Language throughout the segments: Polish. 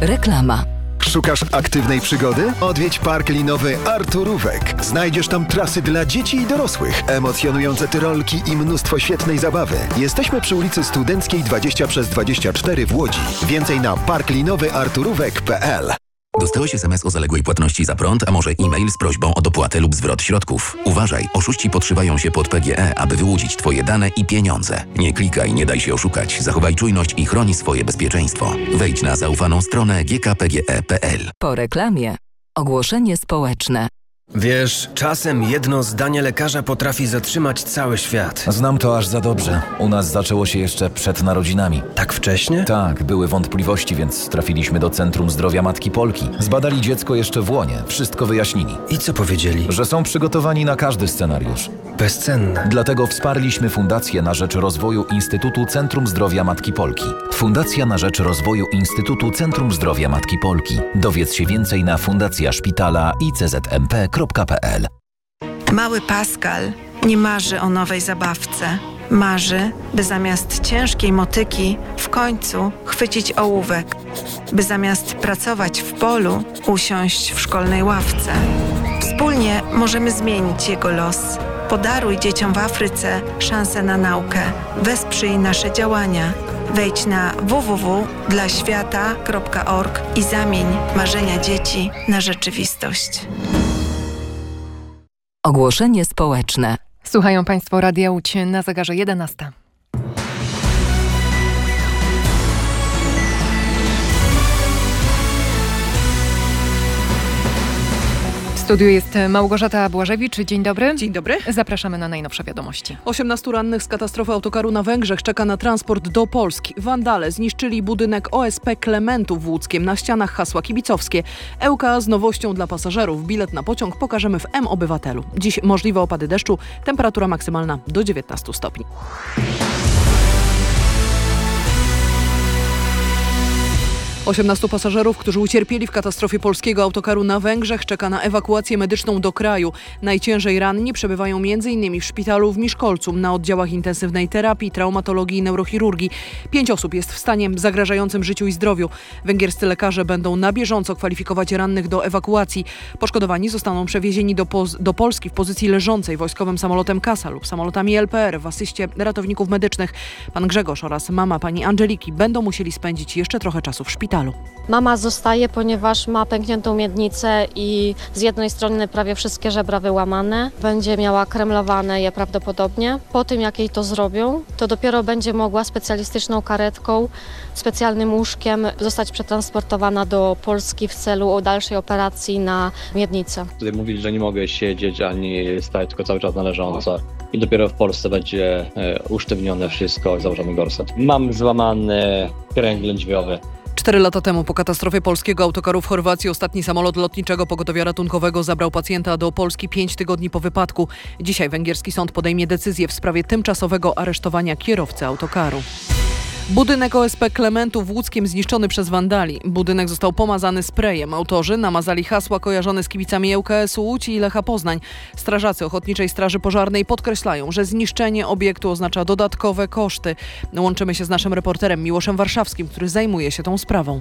Reklama. Szukasz aktywnej przygody? Odwiedź park linowy Arturówek. Znajdziesz tam trasy dla dzieci i dorosłych, emocjonujące tyrolki i mnóstwo świetnej zabawy. Jesteśmy przy ulicy Studenckiej 20/24 w Łodzi. Więcej na parklinowyarturówek.pl. Dostałeś SMS o zaległej płatności za prąd, a może e-mail z prośbą o dopłatę lub zwrot środków. Uważaj, oszuści podszywają się pod PGE, aby wyłudzić Twoje dane i pieniądze. Nie klikaj, nie daj się oszukać. Zachowaj czujność i chroni swoje bezpieczeństwo. Wejdź na zaufaną stronę gkpge.pl. Po reklamie. Ogłoszenie społeczne. Wiesz, czasem jedno zdanie lekarza potrafi zatrzymać cały świat. Znam to aż za dobrze. U nas zaczęło się jeszcze przed narodzinami. Tak wcześnie? Tak, były wątpliwości, więc trafiliśmy do Centrum Zdrowia Matki Polki. Zbadali dziecko jeszcze w łonie, wszystko wyjaśnili. I co powiedzieli? Że są przygotowani na każdy scenariusz. Bezcenne. Dlatego wsparliśmy Fundację na rzecz rozwoju Instytutu Centrum Zdrowia Matki Polki. Fundacja na rzecz rozwoju Instytutu Centrum Zdrowia Matki Polki. Dowiedz się więcej na fundacjaszpitala.iczmp.pl. Mały Pascal nie marzy o nowej zabawce. Marzy, by zamiast ciężkiej motyki w końcu chwycić ołówek. By zamiast pracować w polu, usiąść w szkolnej ławce. Wspólnie możemy zmienić jego los. Podaruj dzieciom w Afryce szansę na naukę. Wesprzyj nasze działania. Wejdź na www.dlaświata.org i zamień marzenia dzieci na rzeczywistość. Ogłoszenie społeczne. Słuchają Państwo Radia Łódź na zegarze 11. W studiu jest Małgorzata Błażewicz. Dzień dobry. Dzień dobry. Zapraszamy na najnowsze wiadomości. 18 rannych z katastrofy autokaru na Węgrzech czeka na transport do Polski. Wandale zniszczyli budynek OSP Klementów w Łódzkiem. Na ścianach hasła kibicowskie. ŁKA z nowością dla pasażerów. Bilet na pociąg pokażemy w M-Obywatelu. Dziś możliwe opady deszczu. Temperatura maksymalna do 19 stopni. Osiemnastu pasażerów, którzy ucierpieli w katastrofie polskiego autokaru na Węgrzech, czeka na ewakuację medyczną do kraju. Najciężej ranni przebywają m.in. w szpitalu w Miszkolcu, na oddziałach intensywnej terapii, traumatologii i neurochirurgii. 5 osób jest w stanie zagrażającym życiu i zdrowiu. Węgierscy lekarze będą na bieżąco kwalifikować rannych do ewakuacji. Poszkodowani zostaną przewiezieni do Polski w pozycji leżącej wojskowym samolotem CASA lub samolotami LPR w asyście ratowników medycznych. Pan Grzegorz oraz mama pani Angeliki będą musieli spędzić jeszcze trochę czasu w szpitalu. Mama zostaje, ponieważ ma pękniętą miednicę i z jednej strony prawie wszystkie żebra wyłamane. Będzie miała kremlowane je prawdopodobnie. Po tym, jak jej to zrobią, to dopiero będzie mogła specjalistyczną karetką, specjalnym łóżkiem zostać przetransportowana do Polski w celu dalszej operacji na miednicę. Tutaj mówili, że nie mogę siedzieć ani stać, tylko cały czas na leżąco. I dopiero w Polsce będzie usztywnione wszystko, założony gorset. Mam złamany kręg lędźwiowy. 4 lata temu po katastrofie polskiego autokaru w Chorwacji ostatni samolot lotniczego pogotowia ratunkowego zabrał pacjenta do Polski 5 tygodni po wypadku. Dzisiaj węgierski sąd podejmie decyzję w sprawie tymczasowego aresztowania kierowcy autokaru. Budynek OSP Klementów w Łódzkiem zniszczony przez wandali. Budynek został pomazany sprayem. Autorzy namazali hasła kojarzone z kibicami ŁKS-u Łódź i Lecha Poznań. Strażacy Ochotniczej Straży Pożarnej podkreślają, że zniszczenie obiektu oznacza dodatkowe koszty. Łączymy się z naszym reporterem Miłoszem Warszawskim, który zajmuje się tą sprawą.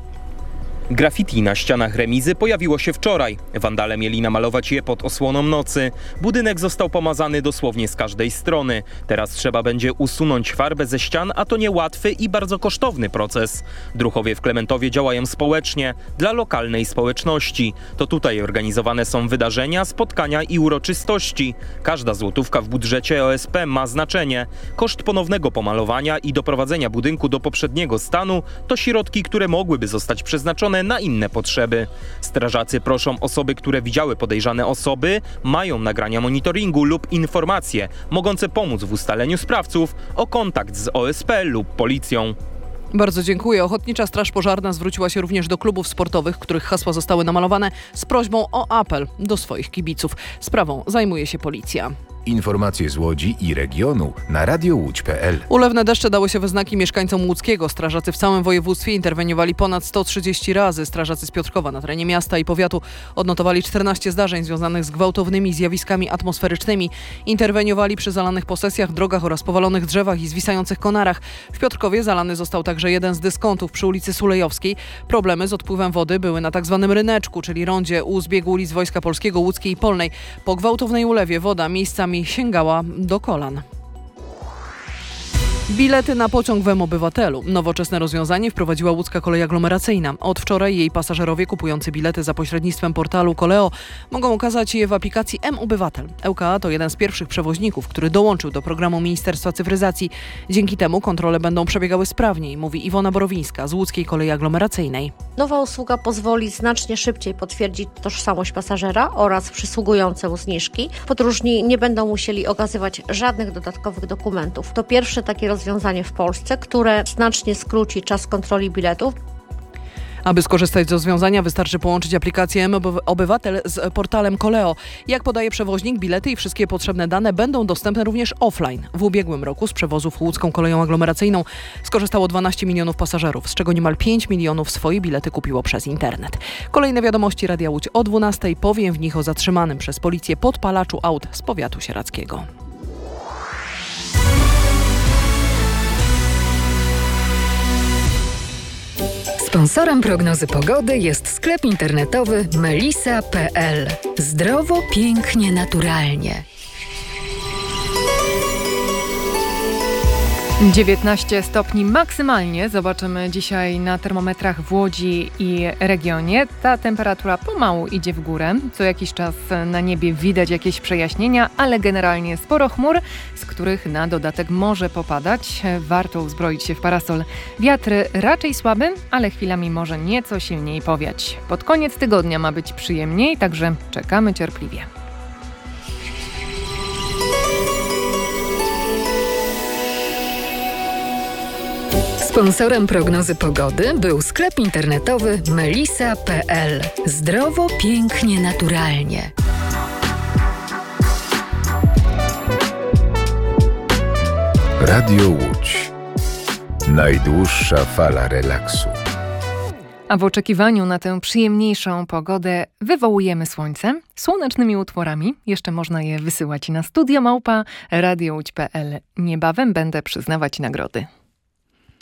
Graffiti na ścianach remizy pojawiło się wczoraj. Wandale mieli namalować je pod osłoną nocy. Budynek został pomazany dosłownie z każdej strony. Teraz trzeba będzie usunąć farbę ze ścian, a to niełatwy i bardzo kosztowny proces. Druhowie w Klementowie działają społecznie, dla lokalnej społeczności. To tutaj organizowane są wydarzenia, spotkania i uroczystości. Każda złotówka w budżecie OSP ma znaczenie. Koszt ponownego pomalowania i doprowadzenia budynku do poprzedniego stanu to środki, które mogłyby zostać przeznaczone na inne potrzeby. Strażacy proszą osoby, które widziały podejrzane osoby, mają nagrania monitoringu lub informacje mogące pomóc w ustaleniu sprawców, o kontakt z OSP lub policją. Bardzo dziękuję. Ochotnicza Straż Pożarna zwróciła się również do klubów sportowych, których hasła zostały namalowane, z prośbą o apel do swoich kibiców. Sprawą zajmuje się policja. Informacje z Łodzi i regionu na radiołódź.pl. Ulewne deszcze dały się we znaki mieszkańcom Łódzkiego. Strażacy w całym województwie interweniowali ponad 130 razy. Strażacy z Piotrkowa na terenie miasta i powiatu odnotowali 14 zdarzeń związanych z gwałtownymi zjawiskami atmosferycznymi. Interweniowali przy zalanych posesjach, drogach oraz powalonych drzewach i zwisających konarach. W Piotrkowie zalany został także jeden z dyskontów przy ulicy Sulejowskiej. Problemy z odpływem wody były na tzw. Ryneczku, czyli rondzie u zbiegu ulic Wojska Polskiego, Łódzkiej i Polnej. Po gwałtownej ulewie woda miejscami sięgała do kolan. Bilety na pociąg w M-Obywatelu. Nowoczesne rozwiązanie wprowadziła Łódzka Kolej Aglomeracyjna. Od wczoraj jej pasażerowie kupujący bilety za pośrednictwem portalu Koleo mogą okazać je w aplikacji M-Obywatel. ŁKA to jeden z pierwszych przewoźników, który dołączył do programu Ministerstwa Cyfryzacji. Dzięki temu kontrole będą przebiegały sprawniej, mówi Iwona Borowińska z Łódzkiej Kolei Aglomeracyjnej. Nowa usługa pozwoli znacznie szybciej potwierdzić tożsamość pasażera oraz przysługujące mu zniżki. Podróżni nie będą musieli okazywać żadnych dodatkowych dokumentów. To pierwsze takie rozwiązanie w Polsce, które znacznie skróci czas kontroli biletów. Aby skorzystać z rozwiązania, wystarczy połączyć aplikację M-Obywatel z portalem Koleo. Jak podaje przewoźnik, bilety i wszystkie potrzebne dane będą dostępne również offline. W ubiegłym roku z przewozów Łódzką Koleją Aglomeracyjną skorzystało 12 milionów pasażerów, z czego niemal 5 milionów swoje bilety kupiło przez internet. Kolejne wiadomości Radia Łódź o 12:00. Powiem w nich o zatrzymanym przez policję podpalaczu aut z powiatu sieradzkiego. Sponsorem prognozy pogody jest sklep internetowy melisa.pl. Zdrowo, pięknie, naturalnie. 19 stopni maksymalnie zobaczymy dzisiaj na termometrach w Łodzi i regionie. Ta temperatura pomału idzie w górę. Co jakiś czas na niebie widać jakieś przejaśnienia, ale generalnie sporo chmur, z których na dodatek może popadać. Warto uzbroić się w parasol. Wiatr raczej słaby, ale chwilami może nieco silniej powiać. Pod koniec tygodnia ma być przyjemniej, także czekamy cierpliwie. Sponsorem prognozy pogody był sklep internetowy melisa.pl. Zdrowo, pięknie, naturalnie. Radio Łódź. Najdłuższa fala relaksu. A w oczekiwaniu na tę przyjemniejszą pogodę wywołujemy słońce słonecznymi utworami. Jeszcze można je wysyłać na studio@radiołódź.pl. Niebawem będę przyznawać nagrody.